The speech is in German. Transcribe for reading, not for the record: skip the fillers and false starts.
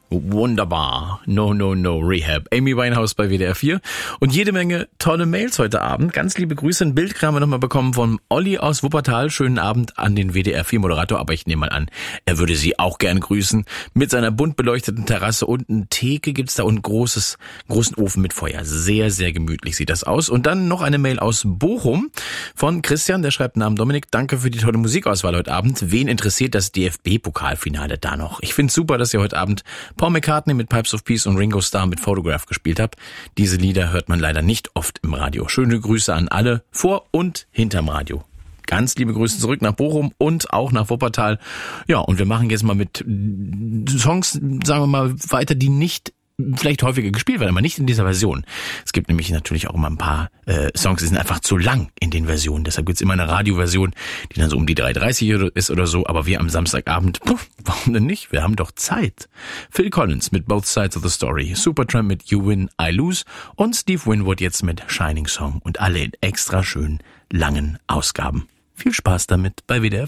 Wunderbar. No, Rehab. Amy Winehouse bei WDR 4. Und jede Menge tolle Mails heute Abend. Ganz liebe Grüße. Ein Bild haben wir nochmal bekommen von Olli aus Wuppertal. Schönen Abend an den WDR 4 Moderator. Aber ich nehme mal an, er würde Sie auch gern grüßen. Mit seiner bunt beleuchteten Terrasse und eine Theke gibt's da und großen Ofen mit Feuer. Sehr, sehr gemütlich sieht das aus. Und dann noch eine Mail aus Bochum von Christian. Der schreibt Namen Dominik. Danke für die tolle Musikauswahl heute Abend. Wen interessiert das DFB-Pokalfinale da noch? Ich finde super, dass ihr heute Abend Paul McCartney mit Pipes of Peace und Ringo Starr mit Photograph gespielt habt. Diese Lieder hört man leider nicht oft im Radio. Schöne Grüße an alle vor und hinterm Radio. Ganz liebe Grüße zurück nach Bochum und auch nach Wuppertal. Ja, und wir machen jetzt mal mit Songs, sagen wir mal, weiter, die nicht vielleicht häufiger gespielt werden, aber nicht in dieser Version. Es gibt nämlich natürlich auch immer ein paar Songs, die sind einfach zu lang in den Versionen. Deshalb gibt's immer eine Radioversion, die dann so um die 3:30 ist oder so. Aber wir am Samstagabend, warum denn nicht? Wir haben doch Zeit. Phil Collins mit Both Sides of the Story, Supertramp mit You Win, I Lose und Steve Winwood jetzt mit Shining Song und alle in extra schön langen Ausgaben. Viel Spaß damit bei WDR